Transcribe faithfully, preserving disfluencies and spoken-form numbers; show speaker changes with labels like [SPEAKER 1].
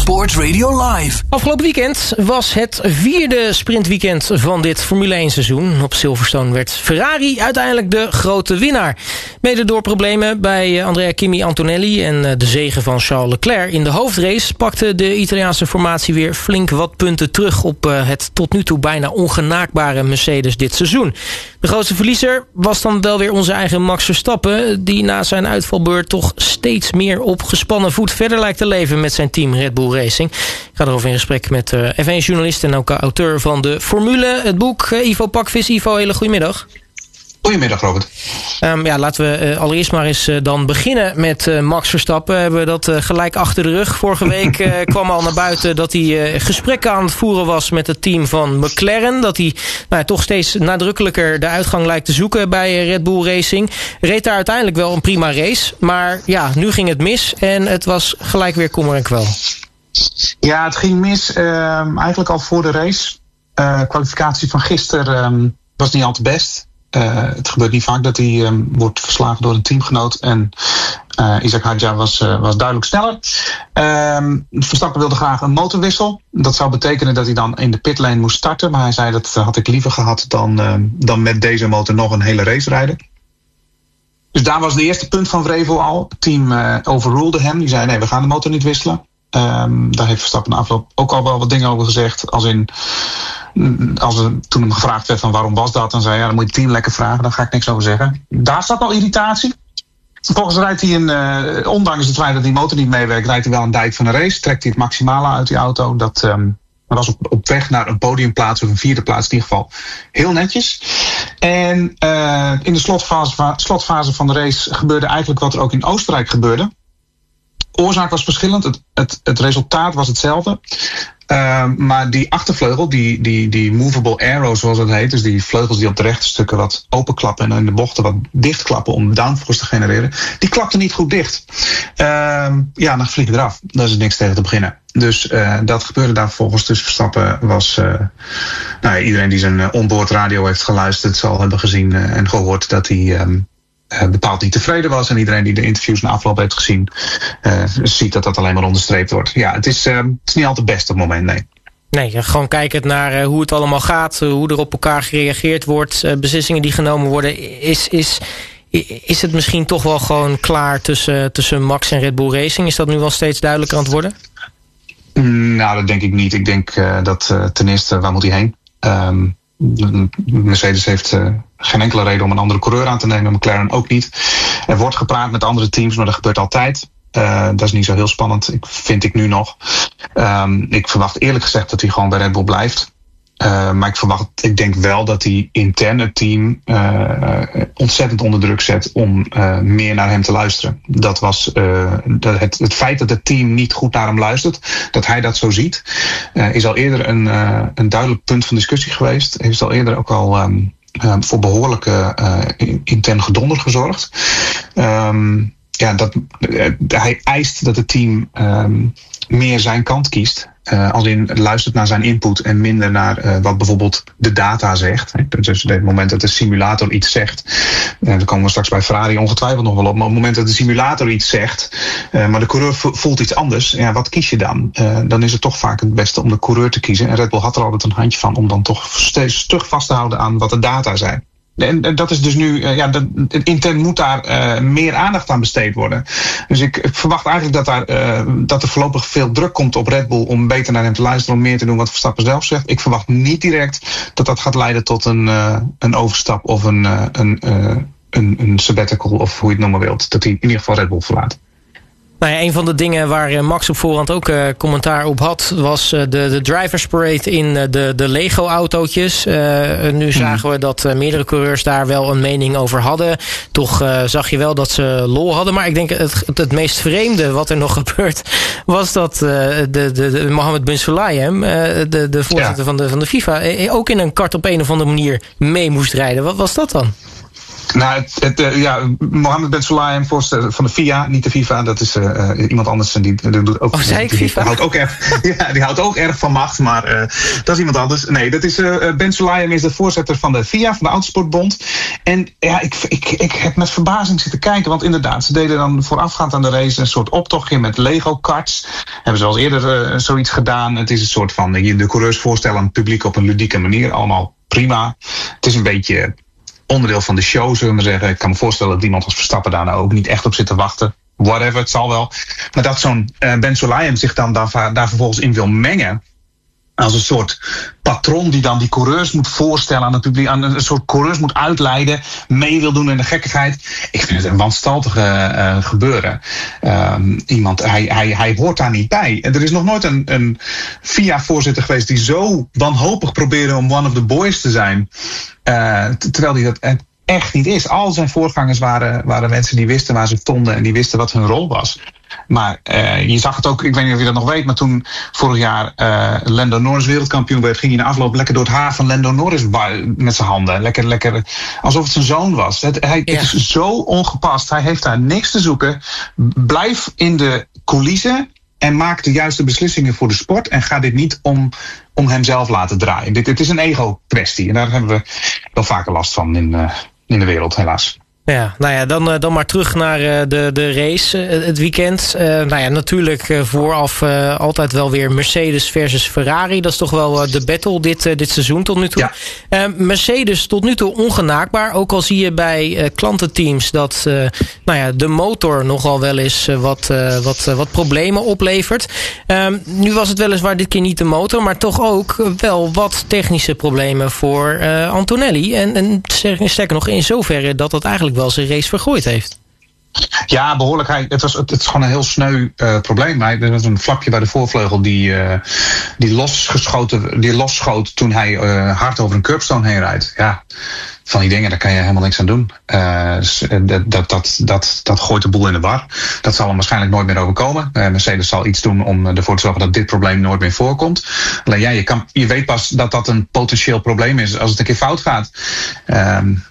[SPEAKER 1] Sport Radio Live.
[SPEAKER 2] Afgelopen weekend was het vierde sprintweekend van dit Formule één seizoen. Op Silverstone werd Ferrari uiteindelijk de grote winnaar. Mede door problemen bij Andrea Kimi Antonelli en de zege van Charles Leclerc in de hoofdrace pakte de Italiaanse formatie weer flink wat punten terug op het tot nu toe bijna ongenaakbare Mercedes dit seizoen. De grootste verliezer was dan wel weer onze eigen Max Verstappen, die na zijn uitvalbeurt toch steeds meer op gespannen voet verder lijkt te leven met zijn team Red Bull Racing. Ik ga erover in gesprek met uh, F één journalist en ook auteur van de Formule, het boek uh, Ivo Pakvis. Ivo, hele goedemiddag.
[SPEAKER 3] Goedemiddag, Robert.
[SPEAKER 2] Um, ja, laten we uh, allereerst maar eens uh, dan beginnen met uh, Max Verstappen. Hebben we dat uh, gelijk achter de rug. Vorige week uh, kwam al naar buiten dat hij uh, gesprekken aan het voeren was met het team van McLaren. Dat hij nou, toch steeds nadrukkelijker de uitgang lijkt te zoeken bij uh, Red Bull Racing. Reed daar uiteindelijk wel een prima race. Maar ja, nu ging het mis en het was gelijk weer kommer en kwel.
[SPEAKER 3] Ja, het ging mis uh, eigenlijk al voor de race. Uh, kwalificatie van gisteren um, was niet al te best. Uh, het gebeurt niet vaak dat hij um, wordt verslagen door een teamgenoot. En uh, Isaac Hadjar was, uh, was duidelijk sneller. Um, Verstappen wilde graag een motorwissel. Dat zou betekenen dat hij dan in de pitlane moest starten. Maar hij zei dat had ik liever gehad dan, uh, dan met deze motor nog een hele race rijden. Dus daar was het eerste punt van wrevel al. Het team uh, overrulede hem. Die zei nee, we gaan de motor niet wisselen. Um, daar heeft Verstappen na afloop ook al wel wat dingen over gezegd. Als in, als er, toen hem gevraagd werd van waarom was dat, dan zei hij ja, dan moet je het team lekker vragen, daar ga ik niks over zeggen. Daar zat al irritatie. Vervolgens rijdt hij een, uh, ondanks het feit dat die motor niet meewerkt, rijdt hij wel een dijk van een race. Trekt hij het maximale uit die auto. Dat um, was op, op weg naar een podiumplaats of een vierde plaats in ieder geval heel netjes. En uh, in de slotfase, slotfase van de race gebeurde eigenlijk wat er ook in Oostenrijk gebeurde. Oorzaak was verschillend, het, het, het resultaat was hetzelfde. Uh, maar die achtervleugel, die, die, die movable aero zoals het heet, dus die vleugels die op de rechte stukken wat openklappen en in de bochten wat dichtklappen om downforce te genereren, die klapte niet goed dicht. Uh, ja, dan vlieg je eraf. Daar is niks tegen te beginnen. Dus uh, dat gebeurde daar vervolgens. Dus Verstappen was, uh, nou ja, iedereen die zijn onboard radio heeft geluisterd zal hebben gezien uh, en gehoord dat hij Um, Uh, bepaald niet tevreden was. En iedereen die de interviews na afloop heeft gezien uh, ziet dat dat alleen maar onderstreept wordt. Ja, het is, uh, het is niet altijd het beste op het moment, nee.
[SPEAKER 2] Nee, gewoon kijkend naar uh, hoe het allemaal gaat, uh, hoe er op elkaar gereageerd wordt, uh, beslissingen die genomen worden. Is, is, is het misschien toch wel gewoon klaar tussen, tussen Max en Red Bull Racing? Is dat nu wel steeds duidelijker aan het worden?
[SPEAKER 3] Mm, nou, dat denk ik niet. Ik denk uh, dat uh, ten eerste, waar moet hij heen? Um, Mercedes heeft uh, geen enkele reden om een andere coureur aan te nemen. McLaren ook niet. Er wordt gepraat met andere teams, maar dat gebeurt altijd. Uh, dat is niet zo heel spannend, ik, vind ik nu nog. Um, ik verwacht eerlijk gezegd dat hij gewoon bij Red Bull blijft. Uh, maar ik verwacht, ik denk wel dat hij intern het team uh, ontzettend onder druk zet om uh, meer naar hem te luisteren. Dat was uh, de, het, het feit dat het team niet goed naar hem luistert, dat hij dat zo ziet, uh, is al eerder een, uh, een duidelijk punt van discussie geweest. Heeft al eerder ook al um, uh, voor behoorlijke uh, intern gedonder gezorgd. Um, ja, dat, uh, hij eist dat het team um, meer zijn kant kiest. Uh, als in luistert naar zijn input en minder naar uh, wat bijvoorbeeld de data zegt. Dus op het moment dat de simulator iets zegt, uh, dan komen we straks bij Ferrari ongetwijfeld nog wel op, maar op het moment dat de simulator iets zegt, uh, maar de coureur voelt iets anders, ja, wat kies je dan? Uh, dan is het toch vaak het beste om de coureur te kiezen. En Red Bull had er altijd een handje van om dan toch steeds stug vast te houden aan wat de data zijn. En dat is dus nu, uh, ja, dat, intern moet daar uh, meer aandacht aan besteed worden. Dus ik, ik verwacht eigenlijk dat, daar, uh, dat er voorlopig veel druk komt op Red Bull om beter naar hem te luisteren, om meer te doen wat Verstappen zelf zegt. Ik verwacht niet direct dat dat gaat leiden tot een, uh, een overstap of een, uh, een, uh, een, een sabbatical of hoe je het noemen wilt. Dat hij in ieder geval Red Bull verlaat.
[SPEAKER 2] Nou ja, een van de dingen waar Max op voorhand ook uh, commentaar op had, was uh, de, de drivers parade in uh, de, de Lego-autootjes. Uh, nu zagen we dat uh, meerdere coureurs daar wel een mening over hadden. Toch uh, zag je wel dat ze lol hadden. Maar ik denk het, het, het meest vreemde wat er nog gebeurt, was dat uh, de, de, de Mohammed bin Sulayem, uh, de, de voorzitter ja. van, de, van de FIFA, ook in een kart op een of andere manier mee moest rijden. Wat was dat dan?
[SPEAKER 3] Nou, het, het, uh, ja, Mohammed Ben Sulayem, voorzitter van de F I A, niet de FIFA, dat is uh, iemand anders. En die, die doet ook,
[SPEAKER 2] oh, zei ik
[SPEAKER 3] die,
[SPEAKER 2] FIFA?
[SPEAKER 3] Die houdt ook erg, ja, die houdt ook erg van macht, maar uh, dat is iemand anders. Nee, dat is uh, Ben Sulayem is de voorzitter van de F I A, van de Autosportbond. En ja, ik, ik, ik heb met verbazing zitten kijken, want inderdaad, ze deden dan voorafgaand aan de race een soort optochtje met Lego-karts. Hebben ze al eerder uh, zoiets gedaan. Het is een soort van uh, de coureurs voorstellen aan het publiek op een ludieke manier. Allemaal prima. Het is een beetje onderdeel van de show, zullen we maar zeggen. Ik kan me voorstellen dat iemand als Verstappen daar nou ook niet echt op zit te wachten. Whatever, het zal wel. Maar dat zo'n uh, Ben Sulayem zich dan daar, daar vervolgens in wil mengen, als een soort patron die dan die coureurs moet voorstellen aan het publiek, aan een soort coureurs moet uitleiden, mee wil doen in de gekkigheid. Ik vind het een wanstaltige uh, gebeuren. Um, iemand, hij, hij, hij hoort daar niet bij. En er is nog nooit een, een F I A-voorzitter geweest die zo wanhopig probeerde om one of the boys te zijn. Uh, t- terwijl hij dat echt niet is. Al zijn voorgangers waren, waren mensen die wisten waar ze stonden en die wisten wat hun rol was. Maar uh, je zag het ook, ik weet niet of je dat nog weet, maar toen vorig jaar uh, Lando Norris wereldkampioen werd, ging hij in de afloop lekker door het haar van Lando Norris met zijn handen. Lekker, lekker, alsof het zijn zoon was. Het, hij, ja. het is zo ongepast. Hij heeft daar niks te zoeken. Blijf in de coulissen en maak de juiste beslissingen voor de sport. En ga dit niet om, om hemzelf laten draaien. Dit, dit is een ego-kwestie. En daar hebben we wel vaker last van in, uh, in de wereld, helaas.
[SPEAKER 2] Ja, nou ja, dan, dan maar terug naar de, de race, het weekend. Uh, nou ja, natuurlijk vooraf uh, altijd wel weer Mercedes versus Ferrari. Dat is toch wel uh, de battle dit, uh, dit seizoen tot nu toe. Ja. Uh, Mercedes tot nu toe ongenaakbaar. Ook al zie je bij uh, klantenteams dat uh, nou ja, de motor nogal wel eens uh, wat, uh, wat, uh, wat problemen oplevert. Uh, nu was het weliswaar dit keer niet de motor, maar toch ook wel wat technische problemen voor uh, Antonelli. En, en sterker nog, in zoverre dat dat eigenlijk wel zijn race vergooid heeft.
[SPEAKER 3] Ja, behoorlijk. Hij, het, was, het, het is gewoon een heel sneu uh, probleem. Hij, er was een flapje bij de voorvleugel die, uh, die, losgeschoten, die losschoot toen hij uh, hard over een curbstone heen rijdt. Ja, van die dingen, daar kan je helemaal niks aan doen. Uh, dat, dat, dat, dat, dat gooit de boel in de war. Dat zal hem waarschijnlijk nooit meer overkomen. Uh, Mercedes zal iets doen om ervoor te zorgen dat dit probleem nooit meer voorkomt. Alleen ja, je, kan, je weet pas dat dat een potentieel probleem is als het een keer fout gaat. Um,